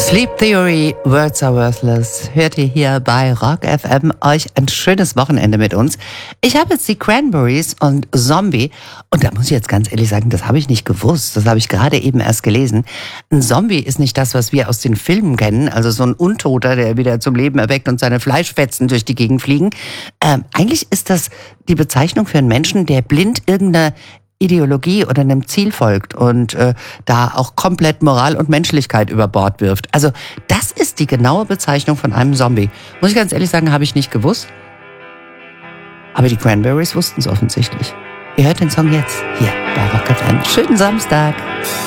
Sleep Theory, Words are Worthless, hört ihr hier bei Rock FM. Euch ein schönes Wochenende mit uns. Ich habe jetzt die Cranberries und Zombie und da muss ich jetzt ganz ehrlich sagen, das habe ich nicht gewusst, das habe ich gerade eben erst gelesen. Ein Zombie ist nicht das, was wir aus den Filmen kennen, also so ein Untoter, der wieder zum Leben erweckt und seine Fleischfetzen durch die Gegend fliegen. Eigentlich ist das die Bezeichnung für einen Menschen, der blind irgendeiner Ideologie oder einem Ziel folgt und da auch komplett Moral und Menschlichkeit über Bord wirft. Also das ist die genaue Bezeichnung von einem Zombie. Muss ich ganz ehrlich sagen, habe ich nicht gewusst. Aber die Cranberries wussten es offensichtlich. Ihr hört den Song jetzt hier bei Rock FM. Schönen Samstag.